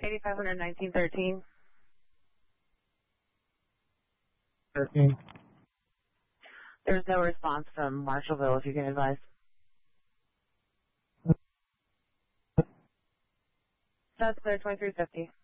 8500 1913. 13. There's no response from Marshallville, if you can advise. That's clear, 2350.